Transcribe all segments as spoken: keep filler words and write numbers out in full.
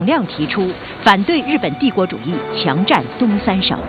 亮提出反对日本帝国主义强占东三省。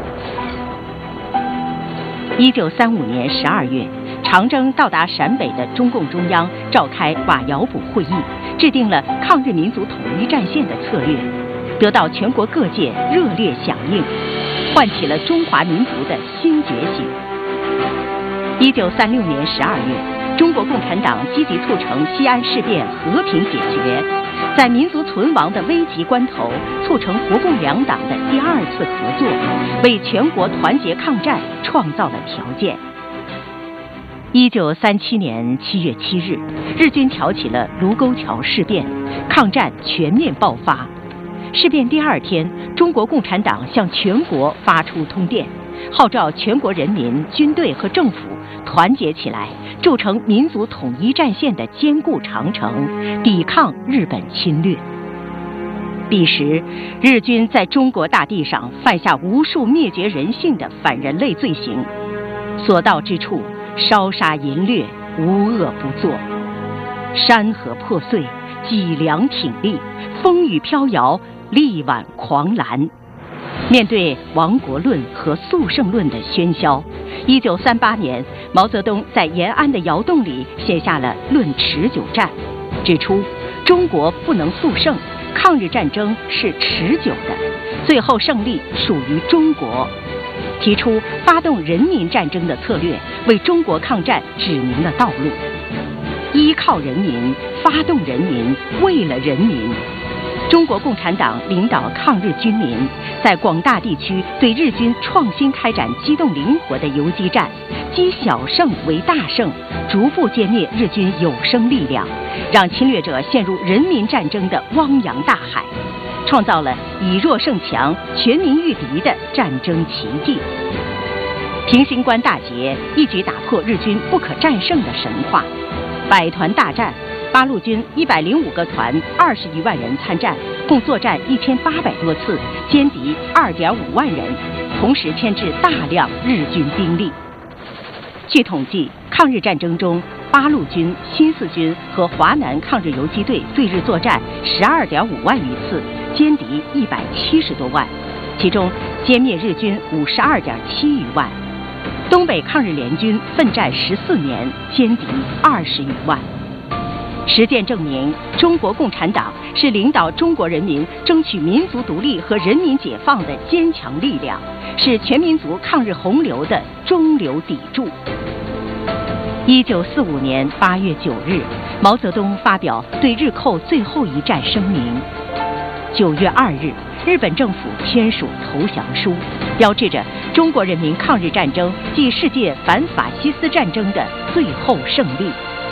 一九三五年十二月，长征到达陕北的中共中央召开瓦窑堡会议，制定了抗日民族统一战线的策略，得到全国各界热烈响应，唤起了中华民族的新觉醒。一九三六年十二月，中国共产党积极促成西安事变和平解决，在民族存亡的危急关头，促成国共两党的第二次合作，为全国团结抗战创造了条件。一九三七年七月七日，日军挑起了卢沟桥事变，抗战全面爆发。事变第二天，中国共产党向全国发出通电，号召全国人民、军队和政府团结起来，筑成民族统一战线的坚固长城，抵抗日本侵略。彼时，日军在中国大地上犯下无数灭绝人性的反人类罪行，所到之处烧杀淫掠，无恶不作。山河破碎，脊梁挺立，风雨飘摇，力挽狂澜。面对亡国论和速胜论的喧嚣，一九三八年，毛泽东在延安的窑洞里写下了《论持久战》，指出中国不能速胜，抗日战争是持久的，最后胜利属于中国。提出发动人民战争的策略，为中国抗战指明了道路。依靠人民，发动人民，为了人民。中国共产党领导抗日军民，在广大地区对日军创新开展机动灵活的游击战，积小胜为大胜，逐步歼灭日军有生力量，让侵略者陷入人民战争的汪洋大海，创造了以弱胜强、全民御敌的战争奇迹。平型关大捷一举打破日军不可战胜的神话。百团大战，八路军一百零五个团，二十余万人参战，共作战一千八百多次，歼敌二点五万人，同时牵制大量日军兵力。据统计，抗日战争中，八路军、新四军和华南抗日游击队对日作战十二点五万余次，歼敌一百七十多万，其中歼灭日军五十二点七余万。东北抗日联军奋战十四年，歼敌二十余万。实践证明，中国共产党是领导中国人民争取民族独立和人民解放的坚强力量，是全民族抗日洪流的中流砥柱。一九四五年八月九日，毛泽东发表对日寇最后一战声明。九月二日，日本政府签署投降书，标志着中国人民抗日战争继世界反法西斯战争的最后胜利。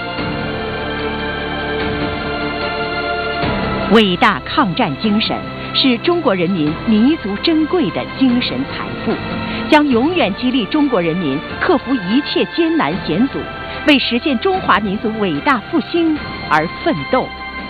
伟大抗战精神是中国人民弥足珍贵的精神财富，将永远激励中国人民克服一切艰难险阻，为实现中华民族伟大复兴而奋斗。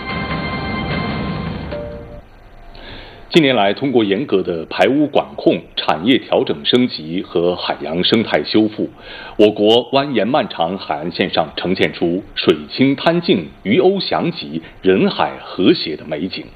近年来，通过严格的排污管控、产业调整升级和海洋生态修复，我国蜿蜒漫长海岸线上呈现出水清滩净、鱼鸥翔集、人海和谐的美景。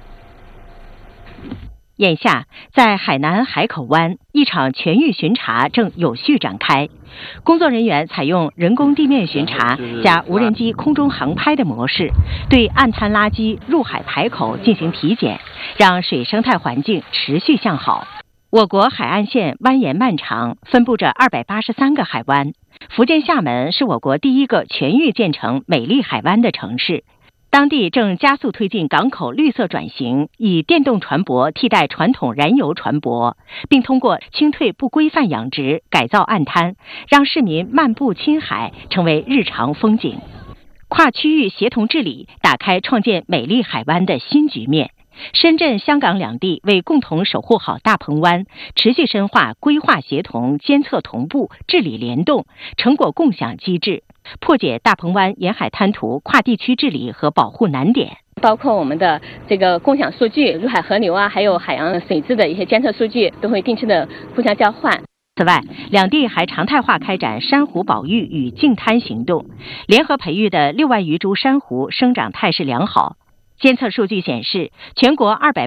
眼下，在海南海口湾，一场全域巡查正有序展开。工作人员采用人工地面巡查加无人机空中航拍的模式，对岸滩垃圾入海排口进行体检，让水生态环境持续向好。我国海岸线蜿蜒漫长，分布着二百八十三个海湾。福建厦门是我国第一个全域建成美丽海湾的城市。当地正加速推进港口绿色转型，以电动船舶替代传统燃油船舶，并通过清退不规范养殖改造岸滩，让市民漫步亲海成为日常风景。跨区域协同治理打开创建美丽海湾的新局面。深圳、香港两地为共同守护好大鹏湾，持续深化规划协同、监测同步、治理联动、成果共享机制，破解大鹏湾沿海滩涂跨地区治理和保护难点。 包括我们的这个共享数据，入海河流啊，还有海洋水质的一些监测数据，都会定期的互相交换。 此外，两地还常态化开展珊瑚保育与净滩行动，联合培育的六万余株珊瑚生长态势良好。 监测数据显示，全国二百